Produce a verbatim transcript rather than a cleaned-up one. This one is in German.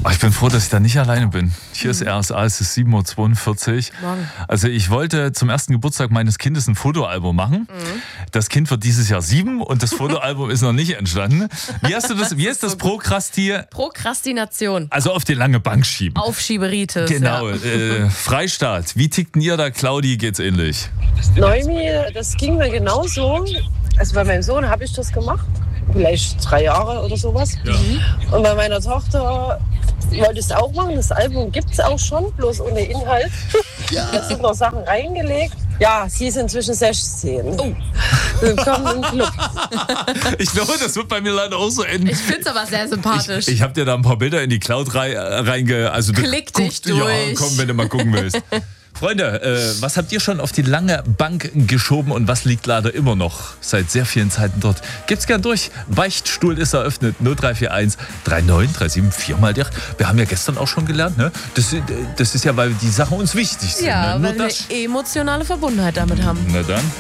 Oh, ich bin froh, dass ich da nicht alleine bin. Hier mhm. ist R S A, es ist sieben Uhr zweiundvierzig. Morgen. Also ich wollte zum ersten Geburtstag meines Kindes ein Fotoalbum machen. Mhm. Das Kind wird dieses Jahr sieben und das Fotoalbum ist noch nicht entstanden. Wie hast du das? Wie ist das Prokrastier? Prokrastination. Also auf die lange Bank schieben. Aufschieberitis. Genau. Ja. Äh, Freistaat. Wie tickt denn ihr da, Claudi? Geht's ähnlich? Neumi, das ging mir genauso. Also bei meinem Sohn habe ich das gemacht. Vielleicht drei Jahre oder sowas. Ja. Und bei meiner Tochter wollte ich es auch machen. Das Album gibt es auch schon, bloß ohne Inhalt. Ja. Da sind noch Sachen reingelegt. Ja, sie ist inzwischen sechzehn. Oh. Willkommen im Club. Ich glaube, das wird bei mir leider auch so enden. Ich finde es aber sehr sympathisch. Ich, ich habe dir da ein paar Bilder in die Cloud reinge... Also Klick dich durch. Ja, komm, wenn du mal gucken willst. Freunde, äh, was habt ihr schon auf die lange Bank geschoben und was liegt leider immer noch seit sehr vielen Zeiten dort? Gebt's gern durch. Beichtstuhl ist eröffnet. null drei vier eins drei neun drei sieben vier mal der. Wir haben ja gestern auch schon gelernt, ne? Das, das ist ja, weil die Sachen uns wichtig sind. Ja, ne? weil wir emotionale Verbundenheit damit haben. Na dann.